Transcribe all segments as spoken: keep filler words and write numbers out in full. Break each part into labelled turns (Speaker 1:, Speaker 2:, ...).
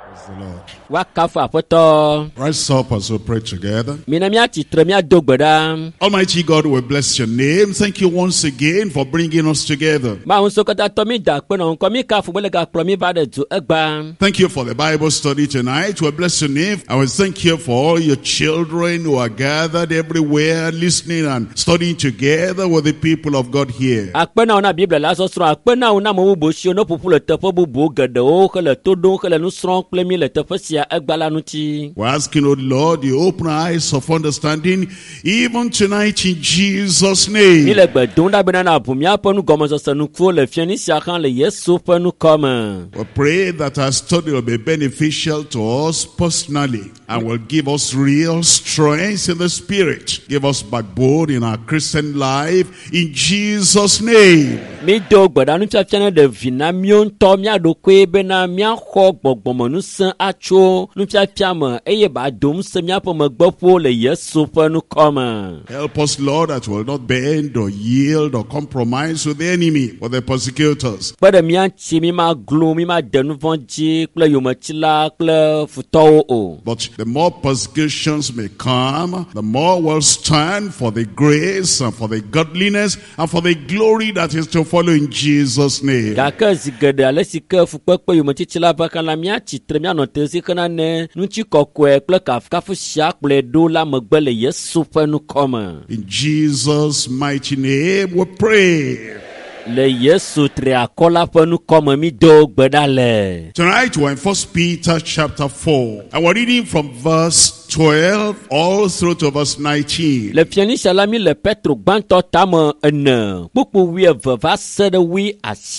Speaker 1: Praise the Lord.
Speaker 2: Wakafu apoto.
Speaker 1: Rise up as we pray together.
Speaker 2: Minamia titremia dogbeda.
Speaker 1: Almighty God, we bless your name. Thank you once again for bringing us together.
Speaker 2: Ma unsokota tomi da kweno nkomi kafu belega promi bade tu egba.
Speaker 1: Thank you for the Bible study tonight. We bless your name. And we thank you for all your children who are gathered everywhere, listening and studying together with the people of God here.
Speaker 2: Akpena ona Bible la so sro akpena ona mo bo shi no popule tefo bubu gede o kele todo kele nu sro plemi le tefe sia egba la nuti.
Speaker 1: We're asking, oh Lord, you open eyes of understanding even tonight in Jesus' name.
Speaker 2: Ile gbe donda bena na bumia ponu gomo so sanu kwo le fiani sia kan le Yesu ponu come.
Speaker 1: We pray that our study will be beneficial to us personally and will give us real strength in the spirit. Give us backbone in our Christian life in Jesus' name.
Speaker 2: Mi do gbada nu fiafiane de vina mion to mia do kwe bena mia ho gbogbomo nu san acho nu fiafiame eye ba dom se mia po megbopo le Yesu ponu come.
Speaker 1: Help us, Lord, that we'll not bend or yield or compromise with the enemy or the persecutors.
Speaker 2: Bada mia chi mi ma glo mi ma denu vonji kle yomachila kle futo o.
Speaker 1: But the more persecutions may come, the more we'll stand for the grace and for the godliness and for the glory that is to follow in Jesus' name.
Speaker 2: Gaka zigede alesika fukpekpe yomachila baka la mia chi tremia no tesi kana ne nuchi kokwe kle kaf kafu sha kle do la megbele Yesu penu come.
Speaker 1: In Jesus' mighty name we pray.
Speaker 2: Le Yesu triakola penu come mi do gbedale.
Speaker 1: Tonight we're in First Peter chapter four and we're reading from verse twelve all through to verse nineteen.
Speaker 2: Le fiani salami le Petro gbanto tamo ene. Pupu wi eve va sede wi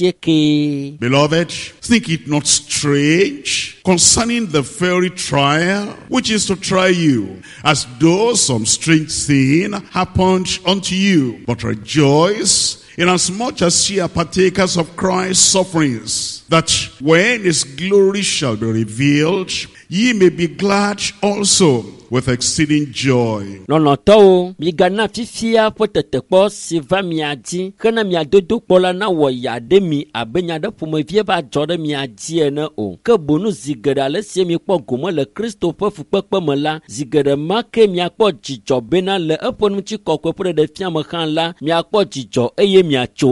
Speaker 2: asieke.
Speaker 1: Beloved, think it not strange concerning the fiery trial which is to try you, as though some strange thing happened unto you. But rejoice, inasmuch as ye are partakers of Christ's sufferings, that when his glory shall be revealed, ye may be glad also with exceeding joy.
Speaker 2: Non non to mi gana fifia potete po si va mi adi kana mi adodo pola na wo ya de mi abenya de pomo vie ba jode mi adi ene o ke bonu zigada le sie mi po gomo le Kristo po fukpekpe me la zigada ma ke mi akpo jijo bena le eponu chi kokwe po de fia me kan la mi akpo jijo eye mi acho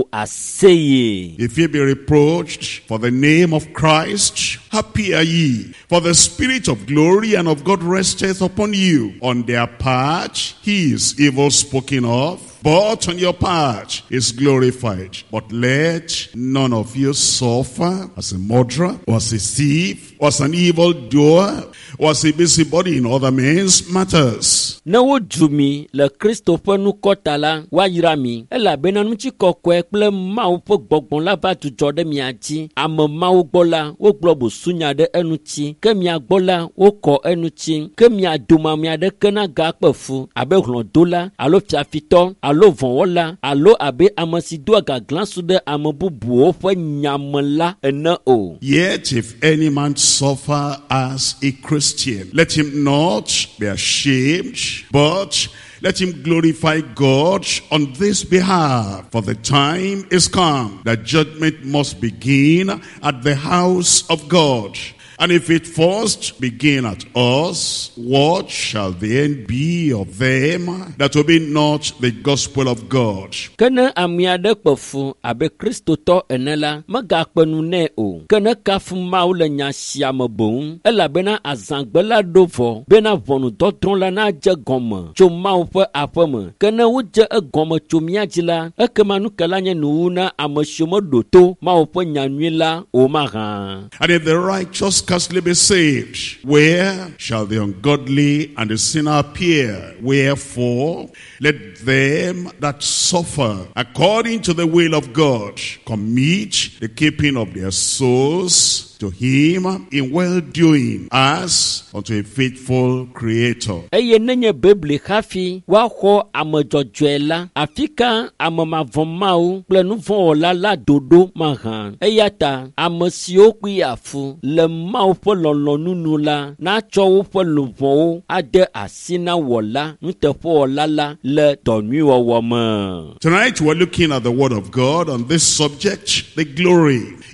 Speaker 2: aseye.
Speaker 1: If ye be reproached for the name of Christ, happy are ye, for the Spirit of glory and of God resteth upon you. On their part, he is evil spoken of, but on your part is glorified. But let none of you suffer as a murderer, or as a thief, or as an evildoer, or as a busybody in other men's matters.
Speaker 2: Na wo dumi le Kristo pe nu kota la wa yira mi ela bena nu chi kokwe ple mawo po gbogbon la va tu jode mi aji ame mawo gbola wo gbobo sunya de enu chi ke mi agbola wo ko enu chi ke mi aduma mi ade kana ga pefu abe hlon dola alo fiafito alo vonwola alo abe amasi do ga glansu de ame bubu o fe nyamla ene o.
Speaker 1: Yet if any man suffer as a Christian, let him not be ashamed, but let him glorify God on this behalf. For the time is come that judgment must begin at the house of God. And if it first begin at us, what shall the end be of them that obey not the gospel of God?
Speaker 2: Kene amia de kpofu abe Kristo to enela maga kpenu ne o. Kene kafu ma ule nya siame bon. Ela bena azangbela dovo. Bena vonu dodron la na je gome. Cho ma upe apeme. Kene uje e gome cho miajila. Eke manu kelanye nuuna ameshomo doto. Ma upe nyanwila o maran.
Speaker 1: And if the righteous scarcely be saved, where shall the ungodly and the sinner appear? Wherefore, let them that suffer according to the will of God commit the keeping of their souls to him in well-doing as unto a faithful creator.
Speaker 2: Eye nenye Bible hafi wa ho amejojwela afika amamavomau plenu vola la dodo mahan eyata amesio kwiafu le mau pololo nunu la na cho polo vo ade asina wola ntefo la le donu wo mo.
Speaker 1: Tonight we're looking at the word of God on this subject, the glory.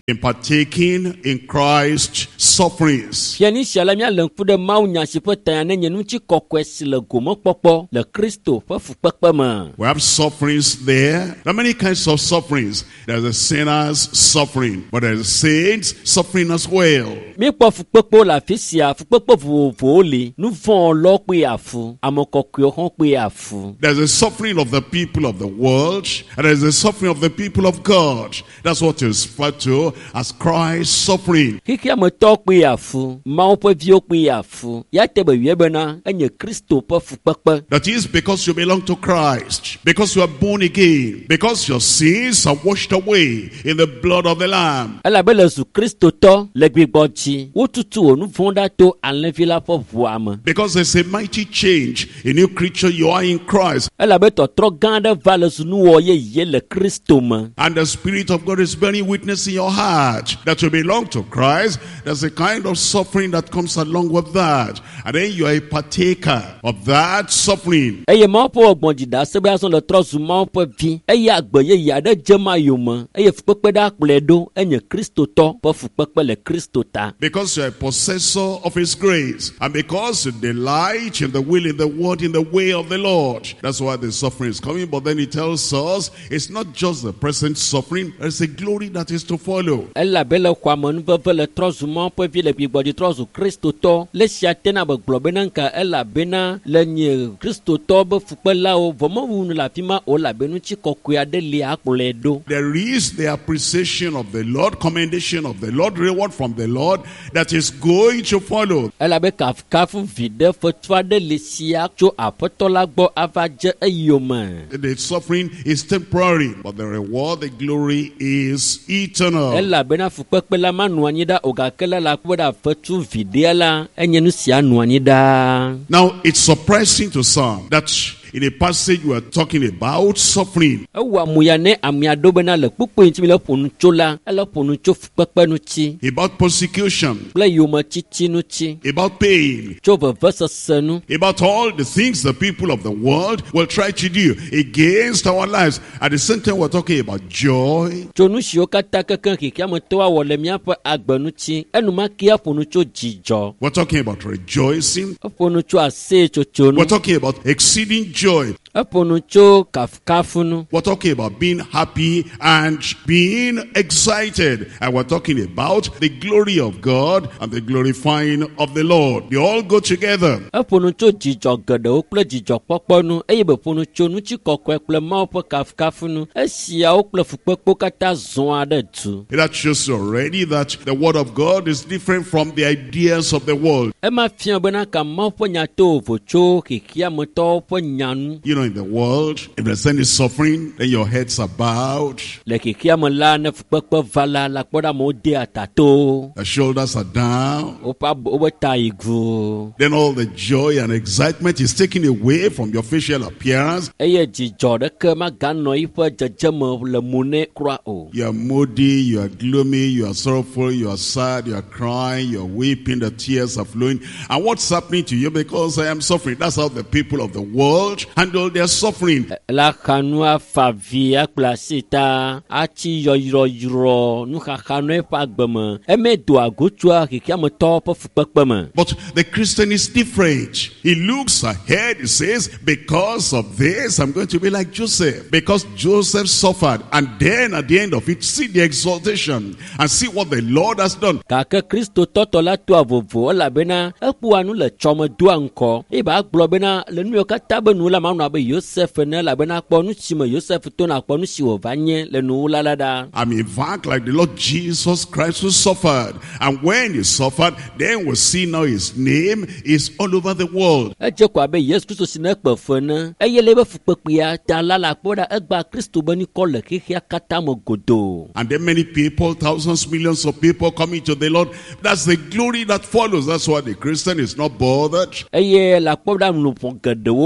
Speaker 1: in partaking in Christ's sufferings.
Speaker 2: Fiani siala mia lengfu de mau nyasi pe tayane nyenu chi kokwe si le gomo popo le Kristo pe fukpekpe me.
Speaker 1: We have sufferings there. There are many kinds of sufferings. There's a sinner's suffering, but there's a saint's suffering as well.
Speaker 2: Mi po fukpekpe la fisia fukpekpe vovo le nu von lo pe afu amokokwe hon pe afu.
Speaker 1: There's a suffering of the people of the world, and there's a suffering of the people of God. That's what is referred to as Christ's suffering.
Speaker 2: Hikia mo to pe afu mau pe vio pe afu ya te be wiebe na enye Kristo pe fukpekpe.
Speaker 1: That is because you belong to Christ, because you are born again, because your sins are washed away in the blood of the Lamb.
Speaker 2: Ela be le su Kristo to le gbigboji wo tutu onu fonda to anlevila po voame.
Speaker 1: Because there's a mighty change, a new creature you are in Christ.
Speaker 2: Ela be to tro ganda vale su nu wo ye ye le Kristo me.
Speaker 1: And the Spirit of God is bearing witness in your heart that you belong to Christ. There's a kind of suffering that comes along with that. And then you are a partaker of that suffering.
Speaker 2: Eye ma po ogbonji da se be aso le tro su ma po vi. Eye agbe ye ya de jema yoma. Eye fukpekpe da pledo enye Kristo to po fukpekpe le Kristo ta.
Speaker 1: Because you are a possessor of His grace. And because you delight in the will, in the word, in the way of the Lord. That's why the suffering is coming. But then He tells us it's not just the present suffering. There's a glory that is to follow.
Speaker 2: Ela bele kwa monu veve le tro su ma po vi le gbigboji tro su Kristo to. Le sia tena be globe nanka ela bena le nye Kristo to be fukpe la o vomo wunu la fima o la benu chi kokwe ade le akule do.
Speaker 1: There is the appreciation of the Lord, commendation of the Lord, reward from the Lord that is going to follow.
Speaker 2: Ela be kaf kafu vide fotwa de le sia cho apotola gbo avaje eyoma.
Speaker 1: The suffering is temporary, but the reward, the glory is eternal.
Speaker 2: Ela bena fukpe la manu anyida ogakela la kweda fotu vide la enyenu sia nu anyida.
Speaker 1: Now, it's surprising to some that in a passage we are talking about suffering.
Speaker 2: Ewa muyane amiado bena le pupu intimi le ponu chola, ele ponu cho fukpe nu chi.
Speaker 1: About persecution.
Speaker 2: Ble yoma chichi nu chi.
Speaker 1: About pain.
Speaker 2: Cho vevese senu.
Speaker 1: About all the things the people of the world will try to do against our lives. At the same time, we're talking about joy.
Speaker 2: Cho nu shio kata kekan kikia mtoa wole miapo agbenu chi. Enu makia ponu cho jijo.
Speaker 1: We're talking about rejoicing.
Speaker 2: Ponu cho ase cho chonu.
Speaker 1: We're talking about exceeding joy.
Speaker 2: Ponu cho kafkafunu.
Speaker 1: We're talking about being happy and being excited. And we're talking about the glory of God and the glorifying of the Lord. They all go together.
Speaker 2: Ponu cho jijo gede okple jijo poponu. Eye be ponu cho nu chi kokwe kple ma po kafkafunu. Esia okple fukpekpo kata zon ade tu.
Speaker 1: That shows already that the word of God is different from the ideas of the world.
Speaker 2: Ema fian bena ka ma po nyato vocho kikia mto po nyanu.
Speaker 1: You know, in the world, if there's any suffering, then your heads are bowed.
Speaker 2: Le kikia mo la ne fukpekpe vala la kpoda mo de atato.
Speaker 1: The shoulders are down.
Speaker 2: Opa obeta igu.
Speaker 1: Then all the joy and excitement is taken away from your facial appearance.
Speaker 2: Eye jijo de ke ma gano ife jejeme le mune kra o.
Speaker 1: You are moody, you are gloomy, you are sorrowful, you are sad, you are crying, you are weeping, the tears are flowing. And what's happening to you? Because I am suffering. That's how the people of the world handle their suffering.
Speaker 2: La kanua favia plasita achi yo yo yo nu kanu pa gbeme eme do agotua kikia mo top fukpekpeme.
Speaker 1: But the Christian is different. He looks ahead. He says, because of this, I'm going to be like Joseph. Because Joseph suffered. And then at the end of it, see the exaltation and see what the Lord has done.
Speaker 2: Kake Kristo toto la tu avovo la bena epu anu le chome do anko. Iba glo bena le nu kata benu la manu abe Joseph ne la bena kpo nu chime Joseph to na kpo nu si ovanye le nu la la da.
Speaker 1: I mean, in fact, like the Lord Jesus Christ who suffered. And when he suffered, then we see now his name is all over the world.
Speaker 2: Eje kwa be Yesu Kristo sine kpo fene. Eye lebe fukpekpia ta la la kpo da egba Kristo beni kole kihia kata mo godo.
Speaker 1: And then many people, thousands, millions of people coming to the Lord. That's the glory that follows. That's why the Christian is not bothered.
Speaker 2: Eye la kpo da nupon gedewo am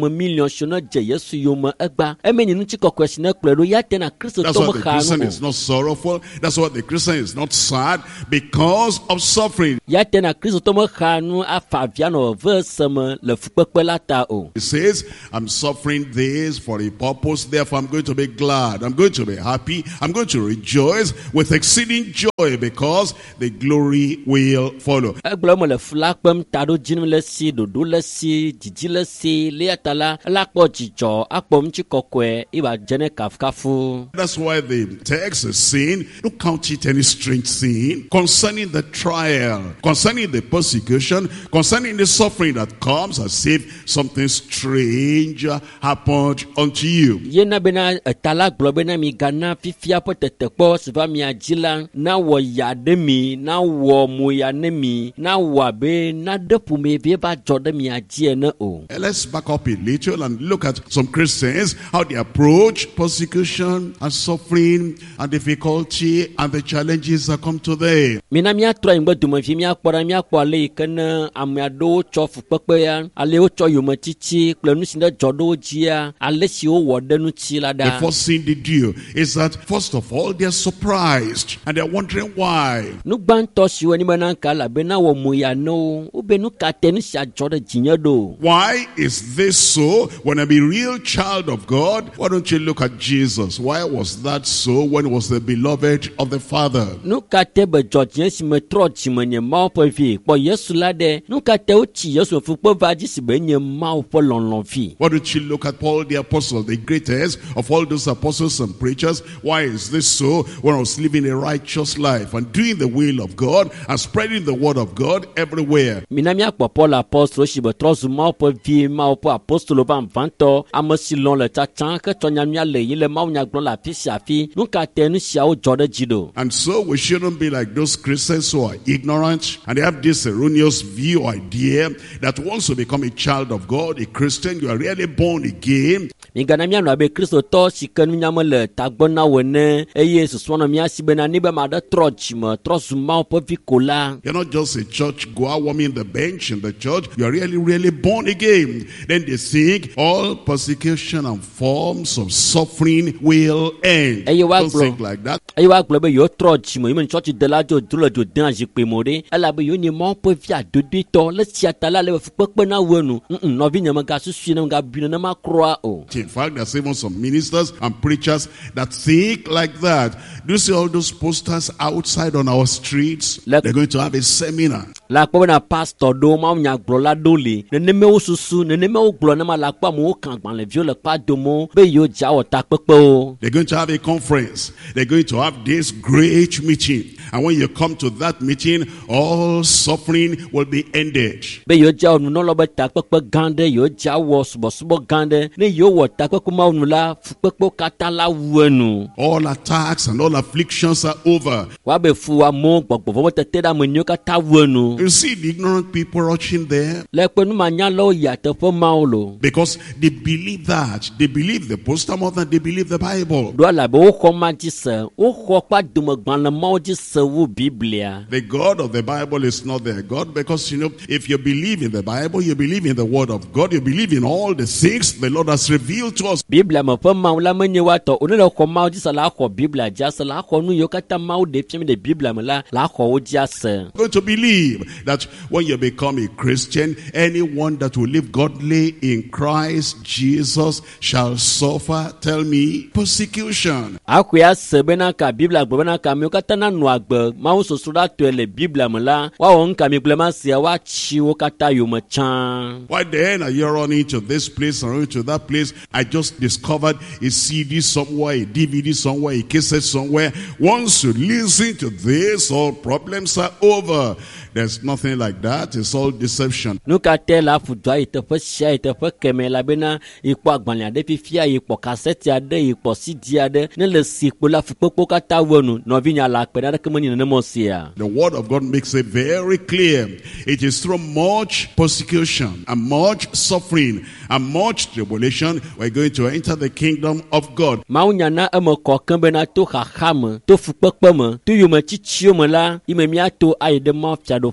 Speaker 2: ame million shona je Yesu yoma egba emenyi nu chikokwe sine kledo ya tena Kristo
Speaker 1: That's
Speaker 2: to
Speaker 1: why the Christian is not sorrowful. That's why the Christian is not sad because of suffering.
Speaker 2: ya tena Kristo to mo khanu afavia no verse me le fukpekpe la ta o.
Speaker 1: He says, I'm suffering this for a purpose, therefore I'm going to be glad, I'm going to be happy, I'm going to rejoice with exceeding joy because the glory will follow.
Speaker 2: Egblɔ me le fla kpem taɖo dzinim le si ɖoɖo le si dzidzi le si liatala la kpɔ dzidzɔ akpɔ ŋutsi kɔkɔe iba dze ne kafukafu.
Speaker 1: That's why the text is saying, don't count it any strange thing concerning the trial, concerning the persecution, concerning the suffering that comes as if something strange happened unto you.
Speaker 2: Yena bena etala gblɔ bena mi gana fifia ƒe tetekpɔ si va mia dzi la na wɔ ya ɖe mi na wɔ mo ya ne mi na wɔ abe na ɖe ƒomevie va dzɔ ɖe mia dzi ene o.
Speaker 1: Let's back up a little and look at some Christians, how they approach persecution and suffering and difficulty and the challenges that come to them.
Speaker 2: Mina miatrɔ anyigbe domevi miakpɔ ɖa miakpɔ ale yi ke ne ame aɖewo tsɔ fukpekpe ya ale wotsɔ yometiti kple nu si ne dzɔ ɖe wo dzia ale si wowɔ ɖe ŋuti la
Speaker 1: The
Speaker 2: ɖa.
Speaker 1: first thing they do is that first of all they are surprised and they are wondering why.
Speaker 2: Nugbãtɔ siwo ni bena nka elabena wɔ mo ya ne wo wobe nu ka te nu sia dzɔ ɖe dzinye ɖo.
Speaker 1: Why is this so? When I'm a real child of God, why don't you look at Jesus? Why was that so when he was the beloved of the Father?
Speaker 2: Nu ka te be dzɔ dzinye si me trɔ dzime nye Mawu ƒe vi kpɔ Yesu la ɖe. Nu ka te wotsi Yesu fukpe va dzi si be nye Mawu ƒe lɔlɔ̃vi.
Speaker 1: Why don't you look at Paul the apostle, the greatest of all those apostles and preachers? Why is this so? When I was living a righteous life and doing the will of God and spreading the word of God everywhere.
Speaker 2: Mina miakpɔ Paul apostolo si be trɔ zu Mawu ƒe vi Mawu ƒe apostolo va vantɔ ame si lɔ̃ le tsatsa ke tsɔ nyamia le yi le Mawu nya gblɔm le afi sia afi. Nu ka te nu siawo dzɔ ɖe dzi ɖo.
Speaker 1: And so we shouldn't be like those Christians who are ignorant and they have this erroneous view or idea that once you become a child of God, a Christian, you are really born again.
Speaker 2: Migana mianɔ abe kristotɔ si ke nunyame le tagbɔ na wo ene eye susɔnɔ miasi bena ne be ame aɖe trɔ dzime trɔ zu Mawu ƒe vi ko la.
Speaker 1: You're not just a church goer warming the bench in the church. You are really, really born again. Then they think all persecution and forms of suffering will end.
Speaker 2: Eye wa
Speaker 1: Don't
Speaker 2: gblɔ
Speaker 1: think like that.
Speaker 2: eye wa gblɔ be yewo trɔ dzime yi me tsɔtsi de la dzo dro le dzo de azikpe mo ɖe elabe yewo nye Mawu ƒe vi adodoetɔ le sia ta la le fukpekpe na wo nu. Mm nɔvi nye megasusui ne megabui nenema kroa o.
Speaker 1: In fact, there's even some ministers and preachers that think like that. Do you see all those posters outside on our streets?
Speaker 2: Let-
Speaker 1: They're going to have a seminar.
Speaker 2: La kpɔ bena pastor ɖewo Mawu nyagblɔla ɖewo li neneme wo susu neneme wo gblɔ ne ma la kpɔ amewo kan agbalẽviwo le kpa domo be yewo dza wɔ takpekpewo.
Speaker 1: They're going to have a conference. They're going to have this great meeting. And when you come to that meeting, all suffering will be ended.
Speaker 2: Be yewo dza wɔ nunɔlɔ be takpekpe gã ɖe yewo dza wɔ subɔsubɔ gã ɖe ne yewo wɔ takpekpe mawo nu la fukpekpewo katã la wu enu.
Speaker 1: All attacks and all afflictions are over.
Speaker 2: Woabe fu amewo gbɔgbɔ vɔ be tete ɖe ame nyiwo katã wu enu.
Speaker 1: You see the ignorant people rushing there
Speaker 2: Le kpe numanyalawo yi teƒe mawo lo.
Speaker 1: because they believe that. They believe the poster more than they believe the Bible.
Speaker 2: Ɖo elabe woxɔ ma dzi se woxɔ kpa domegbalẽ mawo dzi se wu Biblia.
Speaker 1: The God of the Bible is not their God because, you know, if you believe in the Bible, you believe in the Word of God, you believe in all the things the Lord has revealed to us.
Speaker 2: Biblia me ƒe mawu la menye woatɔ o ne le xɔ mawo dzi se la xɔ Biblia dzi ase la xɔ nu yiwo katã mawo ɖe fiam ɖe Biblia me la la xɔ wo dzi ase.
Speaker 1: You're going to believe that when you become a Christian, anyone that will live godly in Christ Jesus shall suffer, tell me, persecution.
Speaker 2: Akɔe ase bena ka Biblia gblɔ bena ka amewo katã nanɔ agbe mawu soso ɖa tɔe le Biblia me la woawɔ nukami gblẽ ma sia woatsi wo katã yome tsã.
Speaker 1: Why then are you running to this place and running to that place? I just discovered a C D somewhere, a D V D somewhere, a cassette somewhere. Once you listen to this, all problems are over. There's nothing like that. It's all deception.
Speaker 2: Nu ka te la fudua yi teƒe sia yi teƒe kemɛ la bena yikpɔ agbalẽ aɖe fifia yikpɔ kaseti aɖe yikpɔ C D aɖe ne le si kpo la fukpekpewo katã wɔ nu nɔvinya la akpe ɖe aɖeke menye nenema o sia.
Speaker 1: The word of God makes it very clear. It is through much persecution and much suffering and much tribulation we're going to enter the kingdom of God.
Speaker 2: Mawu nya na eme kɔ keŋ bena to xaxa me to fukpekpe me to yometsitsiwo me la yi me míato ayi ɖe mawufiaɖoƒe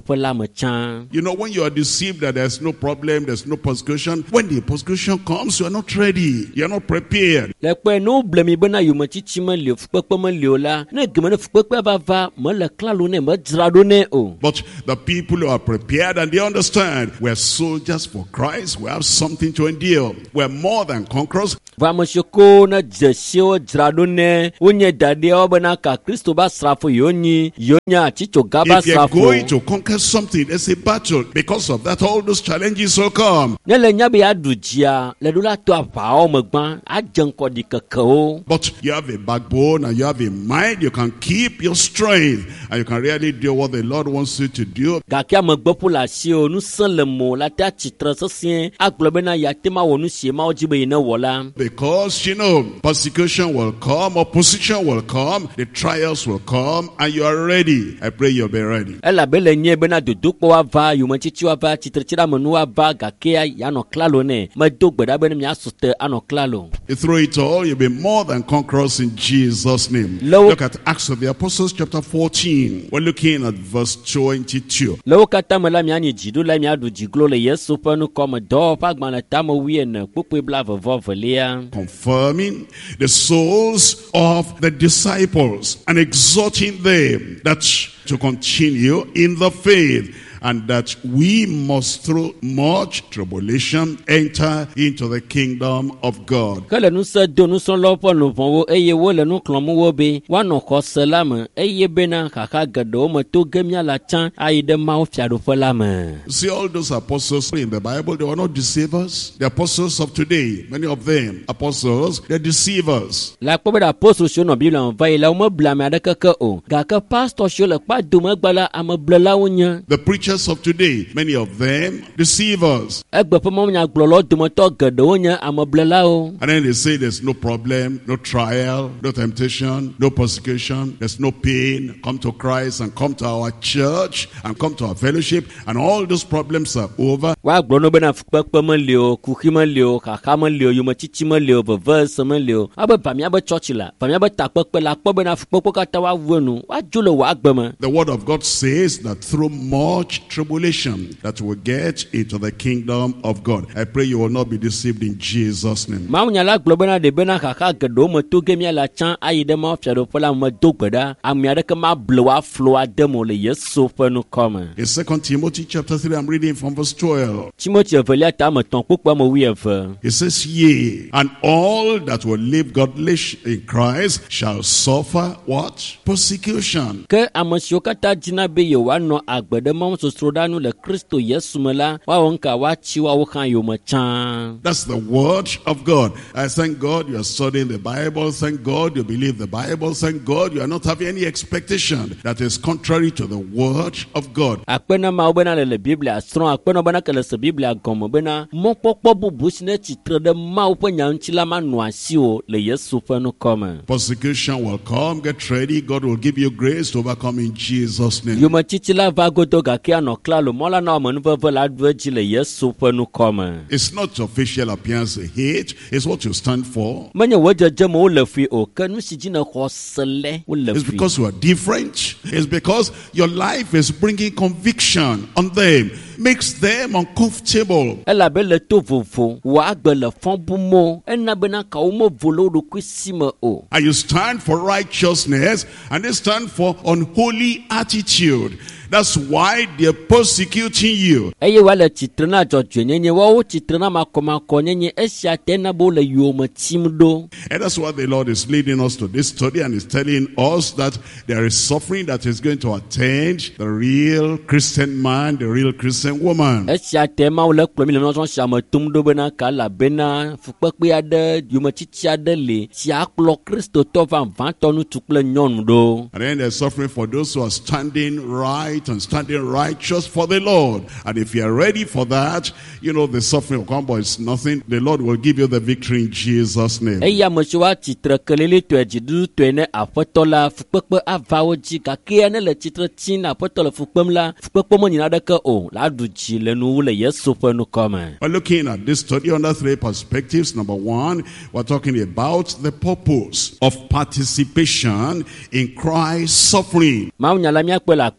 Speaker 2: fiaɖuƒe la me tsã.
Speaker 1: You know, when you are deceived that there's no problem, there's no persecution, when the persecution comes, you are not ready, you are not prepared.
Speaker 2: Le kpe ne woble mi bena yometsitsi meli o, fukpekpe meli o la, ne geme ne fukpekpe va va, mele klalo ne, me dzra ɖo ne o.
Speaker 1: But the people who are prepared and they understand, we're soldiers for Christ, we have something to endure, we're more than conquerors.
Speaker 2: Va ame siwo ko ne dze si wo dzra ɖo ne, wonye daɖewo bena ka Kristo ba srafo yewo nyi, yewo nye atsitsoga ba
Speaker 1: If you're
Speaker 2: srafo.
Speaker 1: going to conquer something, there's a battle. Because of that, all those challenges will come.
Speaker 2: Ne le nya be aɖu dzia, le ɖo la to aʋawo me gbã, adze ŋkɔ ɖi kekewo.
Speaker 1: But you have a backbone and you have a mind, you can keep your strength and you can really do what the Lord wants you to do.
Speaker 2: Gake amegbeƒo le asi o, nu sẽ le mo la te atsitre sesĩe, agblɔ bena yate ma wɔ nu sie mawo dzi be ye ne wɔ la.
Speaker 1: Because, you know, persecution will come, opposition will come, the trials will come, and you are ready. I pray you'll be ready.
Speaker 2: Elabe le nye bena dodokpɔ wava, yometsitsi wava, tsitretsidamenu wava, gake yanɔ klalo ne, medo gbe ɖa be ne miasu te anɔ klalo.
Speaker 1: Through it all, you'll be more than conquerors in Jesus' name.
Speaker 2: Lo-
Speaker 1: Look at Acts of the Apostles chapter fourteen. We're looking at verse twenty-two.
Speaker 2: Le wo katã me la mianyi dziɖo la miaɖu dziglo le Yesu ƒe nukɔme dɔwɔƒe agbalẽ tame wuiene kpukpui blaeve-vɔ-velia.
Speaker 1: Confirming the souls of the disciples and exhorting them that to continue in the faith, and that we must through much tribulation enter into the kingdom of God.
Speaker 2: Ke le nusẽ do nusrɔ̃lawo ƒe nuvɔ̃wo eye wole nu xlɔm wo be woanɔ xɔ se la me eye bena xaxa geɖewo me to ge míala tsã ayi ɖe Mawu fiaɖuƒe la me.
Speaker 1: See, all those apostles in the Bible, they were not deceivers. The apostles of today, many of them, apostles, they're deceivers.
Speaker 2: Le akpɔ be ɖe apostol siwo nɔ Biblia me va yi la, womebla ame aɖeke ke o, gake pastor siwo le kpa dome gba la, ameblélawo nye.
Speaker 1: The preachers of today, many of them, deceivers.
Speaker 2: Egbe ƒe mawunyagblɔlawo dometɔ geɖewo nye ameblélawo.
Speaker 1: And then they say there's no problem, no trial, no temptation, no persecution, there's no pain. Come to Christ and come to our church and come to our fellowship, and all those problems are over.
Speaker 2: Woagblɔ no bena fukpekpe meli o, kuxi meli o, xaxa meli o, yometsitsi meli o, vevese meli o. Abe va míabe tsɔtsi la, va míabe takpekpe la, akpɔ bena fukpekpe katã woawu enu, woadzo le wò agbe me.
Speaker 1: The word of God says that through much tribulation that will get into the kingdom of God. I pray you will not be deceived in Jesus' name.
Speaker 2: Mawunyala gblɔ bena ɖe bena xaxa geɖewo me to ge míala tsã ayi ɖe Mawu fiaɖuƒe la me do gbe ɖa, ame aɖeke mable woaflo ade mo le Yesu ƒe nukɔme.
Speaker 1: In Second Timothy chapter three, I'm reading from verse twelve.
Speaker 2: Timothy evelia tame tɔn kpukpua me wuieve.
Speaker 1: It says, yea, and all that will live godly in Christ shall suffer what? Persecution.
Speaker 2: Ke ame siwo katã dzina be yewoanɔ agbe ɖe Mawu sosroɖanu le Kristo Yesu me la, woawɔ ŋka woatsi woawo hã yome tsã.
Speaker 1: That's the word of God. I thank God you are studying the Bible. Thank God you believe the Bible. Thank God you are not having any expectation that is contrary to the word of God.
Speaker 2: Akpena Mawu bena le le Biblia srɔ̃, akpena bena ke le se Biblia gɔme bena mɔkpɔkpɔ bubu si ne tsitre ɖe Mawu ƒe nya ŋuti la manɔ asi o le Yesu ƒe nukɔme.
Speaker 1: Persecution will come. Get ready. God will give you grace to overcome in Jesus' name.
Speaker 2: Yometsitsi la va godo gake anɔ klalo, mɔ la na ame nuveve la ɖu edzi le Yesu ƒe nukɔme.
Speaker 1: It's not your facial appearance they hate. It's what you stand for.
Speaker 2: Menye wo dzedze me wole fi o, ke nu si dzi ne xɔ se lɛ wole
Speaker 1: It's
Speaker 2: fi.
Speaker 1: because you are different. It's because your life is bringing conviction on them. Makes them uncomfortable.
Speaker 2: Elabe le to vovo, wò agbe le fɔm bum o, ena bena kawo mevo le wo ɖokui si me o.
Speaker 1: And you stand for righteousness and they stand for unholy attitude. That's why they're persecuting you.
Speaker 2: Eye wale tsitre na dzɔdzɔe nyenye, woawo tsitre na makɔmakɔ nyenye, esia te na be wole yome tim ɖo.
Speaker 1: And that's why the Lord is leading us to this study and is telling us that there is suffering that is going to attend the real Christian man, the real Christian woman.
Speaker 2: Esia te ma wole kplɔ mi le nɔsrɔ̃ sia me tom ɖo bena ka elabena fukpekpe aɖe, yometsitsi aɖe le si akplɔ kristotɔ vavãtɔ ŋutsu kple nyɔnu ɖo.
Speaker 1: And then there's suffering for those who are standing right and standing righteous for the Lord. And if you are ready for that, you know the suffering will come, but it's nothing. The Lord will give you the victory in Jesus' name.
Speaker 2: Eye ame siwo atsitre kelele tɔe dziɖuɖu tɔe ne aƒetɔ la, fukpekpe ava wo dzi, gake ne le tsitre tim ne aƒetɔ le fukpem la, fukpekpe menyina ɖeke o, la ɖu dzi le nuwu le Yesu ƒe nukɔme.
Speaker 1: We're looking at this study under three perspectives. Number one, we're talking about the purpose of participation in Christ's suffering.
Speaker 2: Mawunya la míakpɔe le akpa me tɔme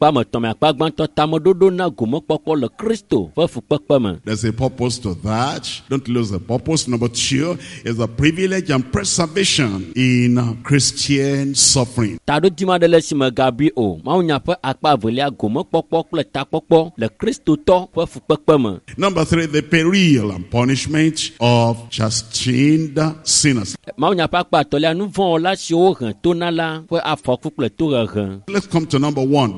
Speaker 2: akpagbãtɔ tameɖoɖo na gomekpɔkpɔ le Kristo ƒe fukpekpe me.
Speaker 1: There's a purpose to that. Don't lose the purpose. Number two is the privilege and preservation in Christian suffering.
Speaker 2: Taɖodima ɖe le esime gabi o. Mawunya ƒe akpa evelia gomekpɔkpɔ kple takpɔkpɔ le Kristotɔ ƒe fukpekpe me.
Speaker 1: Number three, the peril and punishment of chastened sinners.
Speaker 2: Mawunya ƒe akpa etɔ̃lia nu vɔ̃ wɔla siwo he to na la ƒe afɔku kple tohehe.
Speaker 1: Let's come to number one,